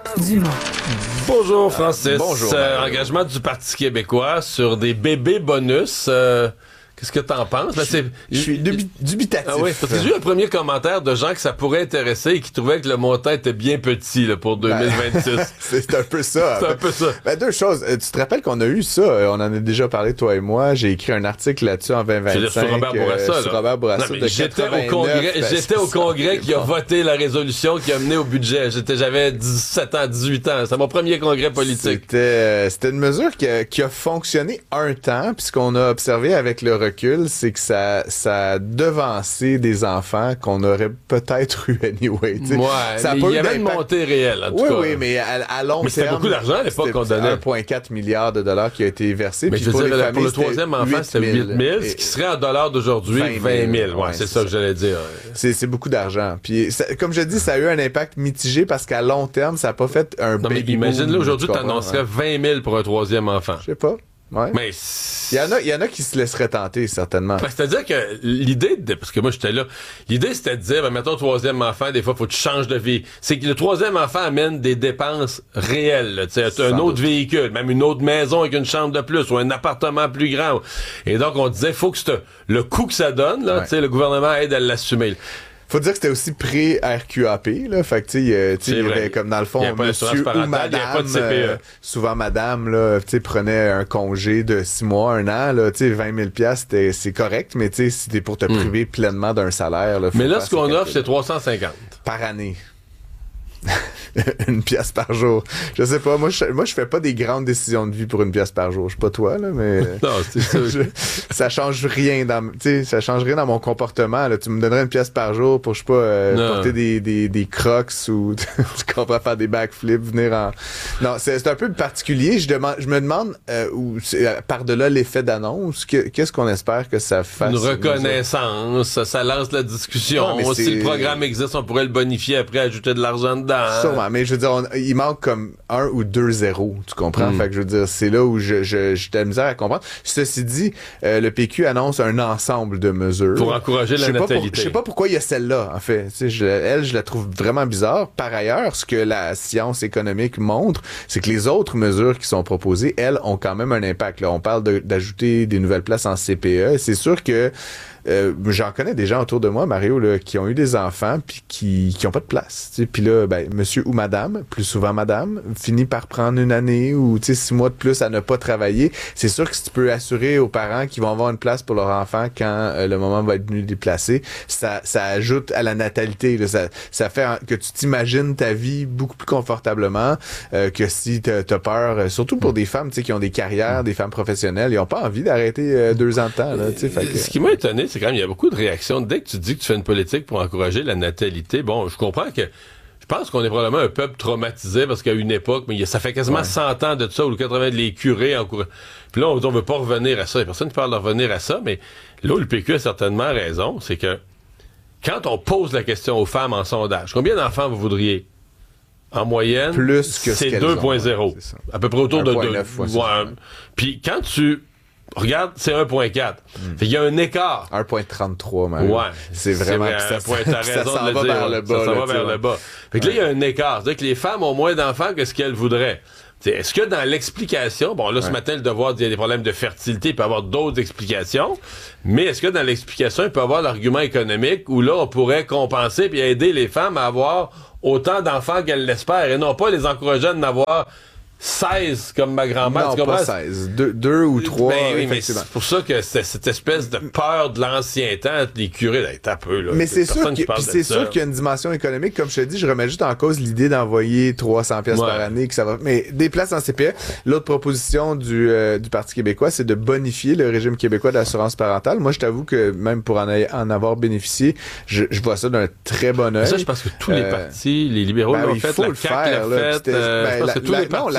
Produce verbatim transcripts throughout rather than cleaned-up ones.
Dumont. Bonjour Francis. Euh, bonjour. Euh, engagement du Parti québécois sur des bébés bonus. Euh, Qu'est-ce que t'en penses? Là, c'est, je suis dubi- dubitatif. Ah oui, parce que j'ai eu un premier commentaire de gens que ça pourrait intéresser et qui trouvaient que le montant était bien petit là, pour deux mille vingt-six. Ben, c'est un peu ça. C'est un peu ça. Ben, deux choses. Tu te rappelles qu'on a eu ça, on en a déjà parlé, toi et moi. J'ai écrit un article là-dessus en vingt vingt-cinq. Sur Robert Bourassa. Euh, sur Robert Bourassa. Non, mais j'étais au congrès, ben, j'étais au congrès qui a voté la résolution qui a mené au budget. J'étais, j'avais dix-sept ans, dix-huit ans. C'était mon premier congrès politique. C'était, euh, c'était une mesure qui a, qui a fonctionné un temps. Puis ce qu'on a observé avec le recul, c'est que ça, ça a devancé des enfants qu'on aurait peut-être eu anyway. T'sais. Ouais, ça mais il y avait une montée réelle, en tout oui, cas. Oui, oui, mais à, à long mais terme... c'était beaucoup d'argent à l'époque qu'on donnait. un virgule quatre milliard de dollars qui a été versé. Mais puis je pour, veux les dire, familles, pour le troisième enfant, c'était huit mille, ce qui serait en dollars d'aujourd'hui vingt mille. Ouais, ouais, c'est, c'est ça, ça que j'allais dire. C'est, c'est beaucoup d'argent. Puis, ça, comme je dis, ça a eu un impact mitigé parce qu'à long terme, ça n'a pas fait un non, mais imagine, là, aujourd'hui, tu annoncerais vingt mille pour un troisième enfant. Je sais pas. Ouais. Mais il y en a, il y en a qui se laisseraient tenter, certainement. Ben, c'est-à-dire que l'idée, de, parce que moi j'étais là, l'idée c'était de dire, ben, mettons troisième enfant, des fois faut que tu changes de vie. C'est que le troisième enfant amène des dépenses réelles. Tu sais, un autre doute. véhicule, même une autre maison avec une chambre de plus, ou un appartement plus grand. Et donc on disait, faut que c'est le coût que ça donne, là, ouais. Tu sais, le gouvernement aide à l'assumer. Faut dire que c'était aussi pré-R Q A P, là. Fait que, tu sais, il y avait comme dans le fond, monsieur ou madame, euh, souvent madame, là, tu sais, prenait un congé de six mois, un an, là, tu sais, vingt mille piastres, c'est correct, mais tu sais, c'était pour te priver mm. pleinement d'un salaire, là. Mais là, ce qu'on offre, c'est trois cent cinquante. Par année. Une pièce par jour. Je sais pas, moi je, moi je fais pas des grandes décisions de vie pour une pièce par jour. Je suis pas toi, là, mais. Non, c'est ça. je, ça change rien dans, tu sais, ça change rien dans mon comportement, là. Tu me donnerais une pièce par jour pour, je sais pas, euh, porter des, des, des crocs ou, tu comprends, faire des backflips, venir en. Non, c'est, c'est un peu particulier. Je demande, je me demande, euh, où, par-delà l'effet d'annonce, que, qu'est-ce qu'on espère que ça fasse? Une reconnaissance, ça, ça lance la discussion. Non, si le programme existe, on pourrait le bonifier après, ajouter de l'argent dedans. Sûrement, mais je veux dire, on, il manque comme un ou deux zéros, tu comprends? Mm. Fait que je veux dire, c'est là où je, je, j'ai de la misère à comprendre. Ceci dit, euh, le P Q annonce un ensemble de mesures. Pour encourager la natalité. Pour, je sais pas pourquoi il y a celle-là, en fait. Tu sais, je, elle, je la trouve vraiment bizarre. Par ailleurs, ce que la science économique montre, c'est que les autres mesures qui sont proposées, elles, ont quand même un impact. Là, on parle de, d'ajouter des nouvelles places en C P E. C'est sûr que Euh, j'en connais des gens autour de moi, Mario, là, qui ont eu des enfants puis qui qui ont pas de place. Puis là, ben, monsieur ou madame, plus souvent madame, finit par prendre une année ou six mois de plus à ne pas travailler. C'est sûr que si tu peux assurer aux parents qu'ils vont avoir une place pour leur enfant quand euh, le moment va être venu les placer, ça, ça ajoute à la natalité. Là, ça, ça fait que tu t'imagines ta vie beaucoup plus confortablement euh, que si t'as, t'as peur, euh, surtout pour des femmes qui ont des carrières, des femmes professionnelles, ils n'ont pas envie d'arrêter euh, deux ans de temps. Là, fait que... Ce qui m'a étonné, c'est quand même, il y a beaucoup de réactions. Dès que tu dis que tu fais une politique pour encourager la natalité, bon, je comprends que je pense qu'on est probablement un peuple traumatisé parce qu'à une époque, mais ça fait quasiment ouais. cent ans de ça, où le quatre-vingts les curés encouragent. Puis là, on, on veut pas revenir à ça. Il y a personne qui parle de revenir à ça, mais là où le P Q a certainement raison, c'est que quand on pose la question aux femmes en sondage, combien d'enfants vous voudriez? En moyenne, plus que c'est deux virgule zéro. À peu près autour de deux. Ouais, puis quand tu regarde, c'est un virgule quatre. Mm. Fait qu'il y a un écart. un virgule trente-trois, même. Ouais. C'est vraiment... C'est vrai, ça, ça, ça s'en de va dire, vers le bas. Ça s'en là, va vers le bas. Fait que ouais. Là, il y a un écart. C'est-à-dire que les femmes ont moins d'enfants que ce qu'elles voudraient. T'sais, est-ce que dans l'explication, bon là, ouais. Ce matin, le devoir, il y a des problèmes de fertilité, il peut y avoir d'autres explications, mais est-ce que dans l'explication, il peut y avoir l'argument économique où là, on pourrait compenser puis aider les femmes à avoir autant d'enfants qu'elles l'espèrent et non pas les encourager à en avoir seize comme ma grand-mère. Non, tu pas seize. Deux, deux ou trois, ben, oui, effectivement. C'est pour ça que c'est cette espèce de peur de l'ancien temps, les curés, là, un peu, là. Mais c'est sûr, que, pis c'est sûr qu'il y a une dimension économique. Comme je te dis, je remets juste en cause l'idée d'envoyer trois cents pièces ouais. par année, que ça va. Mais des places en C P E. L'autre proposition du, euh, du Parti québécois, c'est de bonifier le régime québécois d'assurance parentale. Moi, je t'avoue que même pour en, en avoir bénéficié, je, je vois ça d'un très bon œil. Ça, je pense que tous les euh, partis, les libéraux ben, l'ont fait, la le C A Q faire, l'a là, fait. Euh, ben, je pense la, que tous la, les partis, non, la C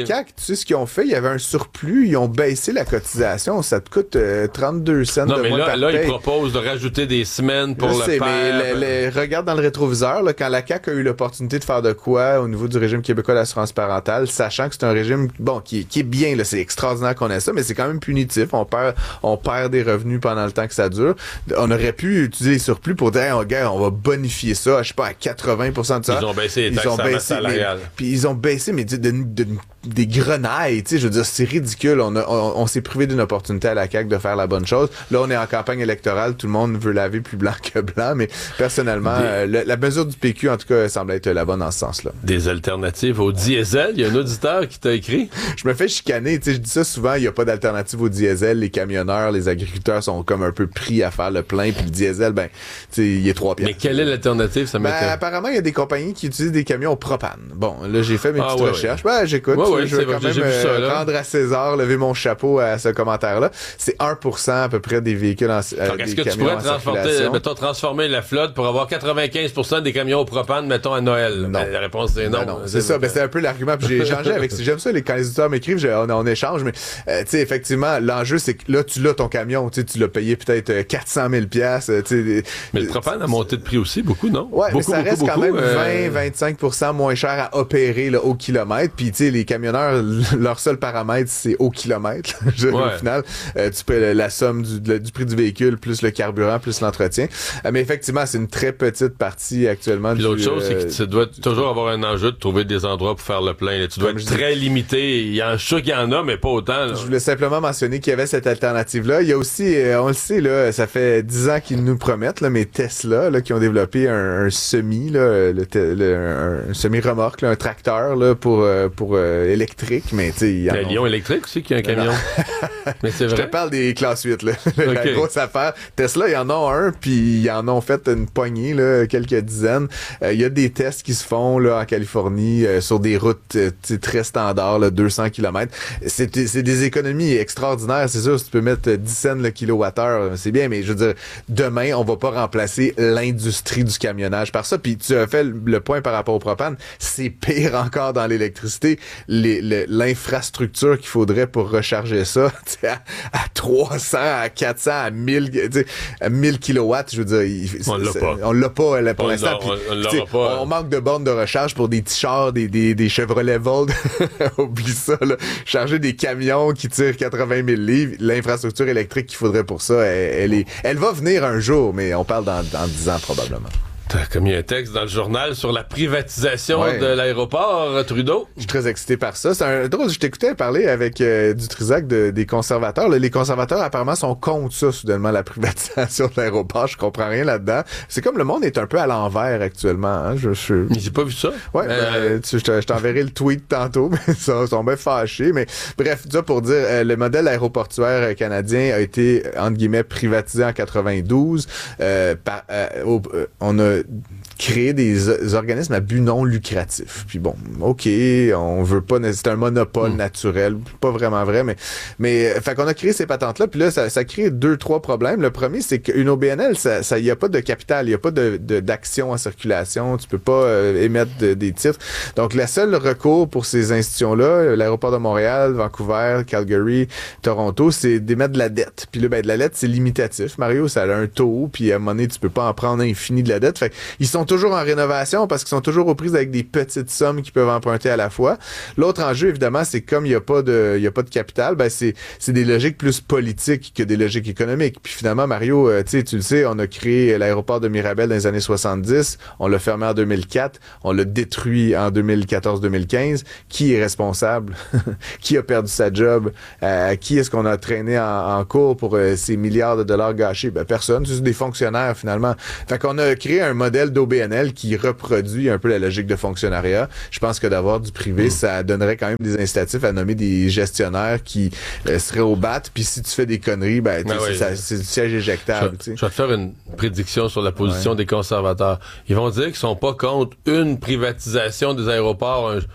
la C A Q, tu sais ce qu'ils ont fait? Il y avait un surplus, ils ont baissé la cotisation. Ça te coûte euh, trente-deux cents non, de mais moins là, par là paye. ils proposent de rajouter des semaines pour je le sais, père. mais le, le, regarde dans le rétroviseur, là, quand la C A Q a eu l'opportunité de faire de quoi au niveau du régime québécois d'assurance parentale, sachant que c'est un régime bon qui, qui est bien, là, c'est extraordinaire qu'on ait ça, mais c'est quand même punitif. On perd, on perd des revenus pendant le temps que ça dure. On aurait pu utiliser les surplus pour dire, hey, on, gars, on va bonifier ça, je sais pas, à quatre-vingts pour cent de ça. Ils ont baissé les Ils taxes ont baissé, salariales. Puis ils ont baissé, mais de, de, de, des grenailles, tu sais, je veux dire, c'est ridicule. On, a, on, on s'est privé d'une opportunité à la C A Q de faire la bonne chose. Là, on est en campagne électorale, tout le monde veut laver plus blanc que blanc, mais personnellement, des... euh, le, la mesure du P Q, en tout cas, semble être la bonne dans ce sens-là. Des alternatives au diesel. Il y a un auditeur qui t'a écrit. Je me fais chicaner, tu sais, je dis ça souvent, il n'y a pas d'alternative au diesel. Les camionneurs, les agriculteurs sont comme un peu pris à faire le plein, puis le diesel, ben, tu sais, il est trois piastres. Mais quelle est l'alternative, ça ben, apparemment, il y a des compagnies qui utilisent des camions au propane. Bon, là, j'ai fait mes ah, petites ouais, recherches. Ouais. Ben, j'écoute. Ouais, ouais, je veux quand même euh, ça, rendre à César, lever mon chapeau à ce commentaire-là. C'est un pour cent à peu près des véhicules en euh, Donc, est-ce que tu pourrais transporter, mettons, transformer la flotte pour avoir quatre-vingt-quinze pour cent des camions au propane, mettons, à Noël? Non. Ben, la réponse, c'est non. Ben non, c'est, c'est ça. Ben, c'est un peu l'argument. Puis j'ai échangé avec... J'aime ça, les, quand les auditeurs m'écrivent, on, on échange, mais, euh, tu sais, effectivement, l'enjeu, c'est que là, tu l'as ton camion, tu sais, tu l'as payé peut-être quatre cent mille piastres, tu sais. Mais le propane a monté de prix aussi, beaucoup, non? Ouais, beaucoup, mais ça beaucoup, reste beaucoup, quand même euh... vingt à vingt-cinq pour cent moins cher à opérer là, au kilomètre. Puis, tu sais, les camionneurs, leur seul paramètre, c'est au kilomètre. Je, ouais. Au final, euh, tu payes la somme du, le, du prix du véhicule, plus le carburant, plus l'entretien. Euh, mais effectivement, c'est une très petite partie actuellement. Puis du, l'autre chose, euh, c'est que tu dois toujours avoir un enjeu de trouver des endroits pour faire le plein. Là. Tu dois être très dis... limité. Il y en, je suis sûr qu'il y en a, mais pas autant. Là. Je voulais simplement mentionner qu'il y avait cette alternative-là. Il y a aussi, euh, on le sait, là, ça fait dix ans qu'ils nous promettent, là, mais Tesla, là, qui ont développé un, un semi, là, le, le, un, un semi-remorque, là, un tracteur là, pour, euh, pour euh, électrique, mais tu sais, il y a un Lyon électrique aussi qui a un camion. Mais c'est vrai. Je te parle des classes huit, là. Okay. La grosse affaire. Tesla, ils en ont un, puis ils en ont fait une poignée, là, quelques dizaines. Il euh, y a des tests qui se font là en Californie euh, sur des routes euh, très standards, là, deux cents kilomètres. C'est, c'est des économies extraordinaires, c'est sûr. Si tu peux mettre dix cents le kilowattheure, c'est bien, mais je veux dire, demain, on va pas remplacer l'industrie du camionnage par ça. Puis tu as fait le point par rapport au propane, c'est pire encore dans l'électricité. Les, le, l'infrastructure qu'il faudrait pour recharger ça, à, à trois cents, à quatre cents, à mille, à mille kilowatts, je veux dire, il, on l'a pas. On l'a pas là, pour on l'instant. Pis, on, on, l'aura pas. On manque de bornes de recharge pour des petits chars, des, des, des Chevrolet Volt. Oublie ça, là. Charger des camions qui tirent quatre-vingt mille livres, l'infrastructure électrique qu'il faudrait pour ça, elle, elle, est, elle va venir un jour, mais on parle dans, dans dix ans probablement. Comme il y a un texte dans le journal sur la privatisation ouais. de l'aéroport Trudeau. Je suis très excité par ça. C'est un drôle, je t'écoutais parler avec euh, Dutrisac de, des conservateurs. Là, les conservateurs, apparemment, sont contre ça, soudainement, la privatisation de l'aéroport. Je comprends rien là-dedans. C'est comme le monde est un peu à l'envers actuellement. Hein? Je, je... J'ai pas vu ça. Ouais, euh... ben, tu, je, je t'enverrai le tweet tantôt, mais ils sont, sont bien fâchés. Mais bref, ça pour dire, euh, le modèle aéroportuaire canadien a été, entre guillemets, privatisé en quatre-vingt-douze. Euh, par, euh, au, euh, on a créer des, des organismes à but non lucratif. Puis bon, OK, on veut pas... C'est un monopole mmh. naturel. Pas vraiment vrai, mais... mais fait qu'on a créé ces patentes-là, puis là, ça, ça crée deux, trois problèmes. Le premier, c'est qu'une O B N L, ça, ça y a pas de capital, il y a pas de, de, d'action en circulation, tu peux pas euh, émettre de, des titres. Donc, le seul recours pour ces institutions-là, l'aéroport de Montréal, Vancouver, Calgary, Toronto, c'est d'émettre de la dette. Puis là, ben, de la dette, c'est limitatif. Mario, ça a un taux, puis à un moment donné, tu peux pas en prendre infini de la dette. Fait ils sont toujours en rénovation parce qu'ils sont toujours aux prises avec des petites sommes qu'ils peuvent emprunter à la fois. L'autre enjeu, évidemment, c'est comme il n'y a pas de, il y a pas de capital, ben c'est, c'est des logiques plus politiques que des logiques économiques. Puis finalement, Mario, euh, tu sais, tu le sais, on a créé l'aéroport de Mirabel dans les années soixante-dix, on l'a fermé en deux mille quatre, on l'a détruit en deux mille quatorze deux mille quinze. Qui est responsable? Qui a perdu sa job? Euh, qui est-ce qu'on a traîné en, en cours pour euh, ces milliards de dollars gâchés? Ben personne, c'est des fonctionnaires finalement. Fait qu'on a créé un modèle d'O B N L qui reproduit un peu la logique de fonctionnariat. Je pense que d'avoir du privé, mmh. ça donnerait quand même des incitatifs à nommer des gestionnaires qui euh, seraient au bat. Puis si tu fais des conneries, ben, ben oui. ça, c'est du siège éjectable. Je, je vais te faire une prédiction sur la position ouais. des conservateurs. Ils vont dire qu'ils sont pas contre une privatisation des aéroports. Un,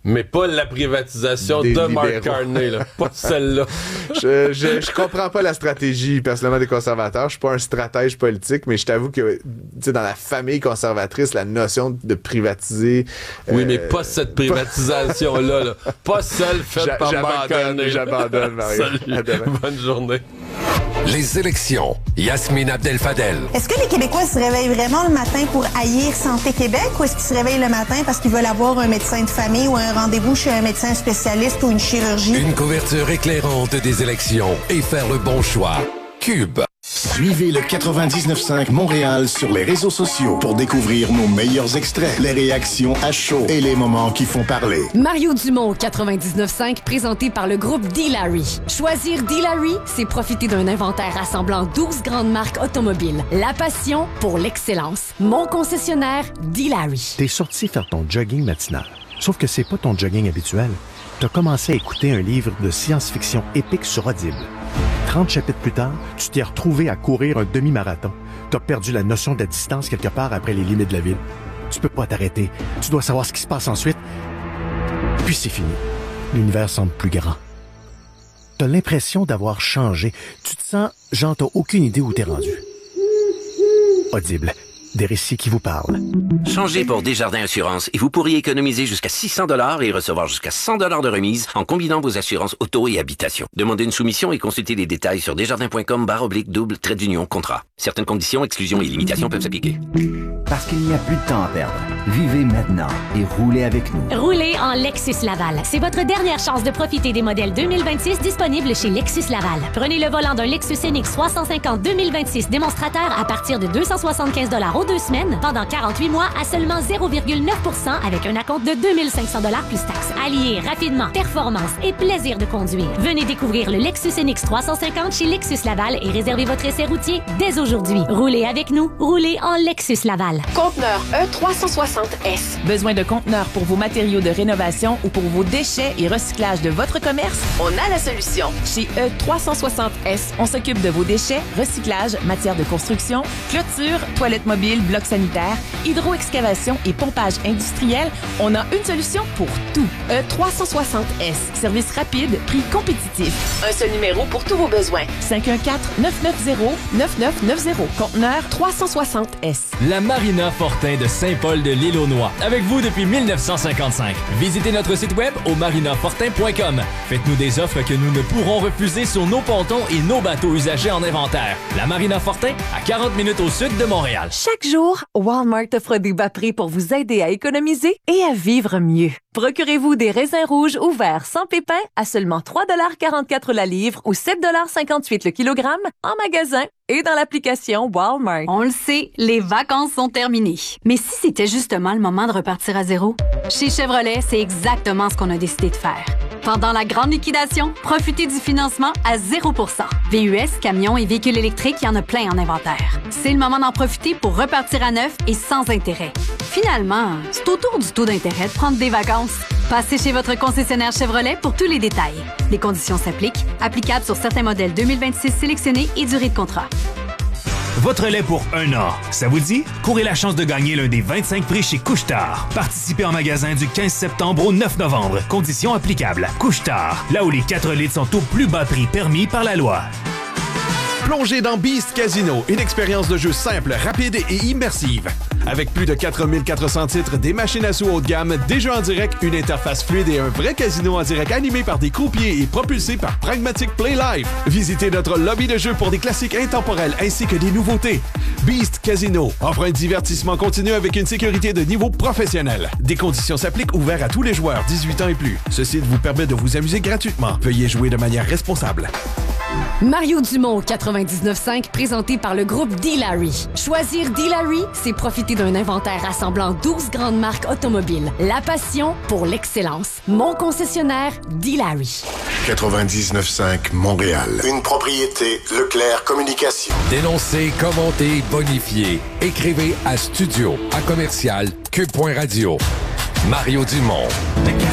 Mais pas la privatisation des de libéraux. Mark Carney, là. Pas celle-là. je, je, je comprends pas la stratégie, personnellement, des conservateurs. Je suis pas un stratège politique, mais je t'avoue que, tu sais, dans la famille conservatrice, la notion de privatiser... Oui, euh, mais pas cette privatisation-là, là. Pas celle faite j'a- par Mark Carney. J'abandonne, Mario. Salut. À demain. Bonne journée. Les élections. Yasmine Abdel-Fadel. Est-ce que les Québécois se réveillent vraiment le matin pour haïr Santé Québec ou est-ce qu'ils se réveillent le matin parce qu'ils veulent avoir un médecin de famille ou un rendez-vous chez un médecin spécialiste ou une chirurgie? Une couverture éclairante des élections et faire le bon choix. Cube. Suivez le quatre-vingt-dix-neuf cinq Montréal sur les réseaux sociaux pour découvrir nos meilleurs extraits, les réactions à chaud et les moments qui font parler. Mario Dumont, quatre-vingt-dix-neuf cinq, présenté par le groupe D-Larry. Choisir D-Larry, c'est profiter d'un inventaire rassemblant douze grandes marques automobiles. La passion pour l'excellence. Mon concessionnaire, D-Larry. T'es sorti faire ton jogging matinal. Sauf que c'est pas ton jogging habituel. T'as commencé à écouter un livre de science-fiction épique sur Audible. trente chapitres plus tard, tu t'es retrouvé à courir un demi-marathon. T'as perdu la notion de la distance quelque part après les limites de la ville. Tu peux pas t'arrêter. Tu dois savoir ce qui se passe ensuite. Puis c'est fini. L'univers semble plus grand. T'as l'impression d'avoir changé. Tu te sens, genre, t'as aucune idée où t'es rendu. Audible. Des récits qui vous parlent. Changez pour Desjardins Assurance et vous pourriez économiser jusqu'à six cents dollars et recevoir jusqu'à cent dollars de remise en combinant vos assurances auto et habitation. Demandez une soumission et consultez les détails sur desjardins.com barre oblique double trait d'union contrat. Certaines conditions, exclusions et limitations peuvent s'appliquer. Parce qu'il n'y a plus de temps à perdre. Vivez maintenant et roulez avec nous. Roulez en Lexus Laval. C'est votre dernière chance de profiter des modèles deux mille vingt-six disponibles chez Lexus Laval. Prenez le volant d'un Lexus N X trois cent cinquante deux mille vingt-six démonstrateur à partir de deux cent soixante-quinze dollars aux deux semaines pendant quarante-huit mois à seulement zéro virgule neuf pour cent avec un acompte de deux mille cinq cents dollars plus taxes. Alliez rapidement performance et plaisir de conduire. Venez découvrir le Lexus N X trois cent cinquante chez Lexus Laval et réservez votre essai routier dès aujourd'hui. Roulez avec nous. Roulez en Lexus Laval. Conteneur E trois cent soixante S. Besoin de conteneurs pour vos matériaux de rénovation ou pour vos déchets et recyclage de votre commerce? On a la solution. Chez E trois cent soixante S, on s'occupe de vos déchets, recyclage, matière de construction, clôture, toilettes mobiles, blocs sanitaires, hydro-excavation et pompage industriel. On a une solution pour tout. E trois cent soixante S. Service rapide, prix compétitif. Un seul numéro pour tous vos besoins. cinq un quatre, neuf neuf zéro, neuf neuf neuf zéro. Conteneur trois cent soixante S. La Marina Fortin de Saint-Paul de l'Île-aux-Noix. Avec vous depuis mille neuf cent cinquante-cinq. Visitez notre site web au marina fortin point com. Faites-nous des offres que nous ne pourrons refuser sur nos pontons et nos bateaux usagés en inventaire. La Marina Fortin, à quarante minutes au sud de Montréal. Chaque jour, Walmart offre des bas prix pour vous aider à économiser et à vivre mieux. Procurez-vous des raisins rouges ou verts sans pépins à seulement trois dollars quarante-quatre la livre ou sept dollars cinquante-huit le kilogramme en magasin et dans l'application Walmart. On le sait, les vacances sont terminées. Mais si c'était justement le moment de repartir à zéro? Chez Chevrolet, c'est exactement ce qu'on a décidé de faire. Pendant la grande liquidation, profitez du financement à zéro pour cent. V U S, camions et véhicules électriques, il y en a plein en inventaire. C'est le moment d'en profiter pour repartir à neuf et sans intérêt. Finalement, c'est autour du taux d'intérêt de prendre des vacances. Passez chez votre concessionnaire Chevrolet pour tous les détails. Les conditions s'appliquent, applicables sur certains modèles deux mille vingt-six sélectionnés et durée de contrat. Votre lait pour un an. Ça vous dit? Courez la chance de gagner l'un des vingt-cinq prix chez Couche-Tard. Participez en magasin du quinze septembre au neuf novembre. Conditions applicables. Couche-Tard, là où les quatre litres sont au plus bas prix permis par la loi. Plongez dans Beast Casino, une expérience de jeu simple, rapide et immersive. Avec plus de quatre mille quatre cents titres, des machines à sous haut de gamme, des jeux en direct, une interface fluide et un vrai casino en direct animé par des croupiers et propulsé par Pragmatic Play Live. Visitez notre lobby de jeux pour des classiques intemporels ainsi que des nouveautés. Beast Casino offre un divertissement continu avec une sécurité de niveau professionnel. Des conditions s'appliquent, ouverts à tous les joueurs dix-huit ans et plus. Ce site vous permet de vous amuser gratuitement. Veuillez jouer de manière responsable. Mario Dumont, quatre-vingt-dix-neuf cinq, présenté par le groupe D-Larry. Choisir D-Larry, c'est profiter d'un inventaire rassemblant douze grandes marques automobiles. La passion pour l'excellence. Mon concessionnaire, D-Larry. quatre-vingt-dix-neuf cinq Montréal. Une propriété Leclerc Communication. Dénoncez, commentez, bonifiez. Écrivez à studio à commercial cube point radio. Mario Dumont.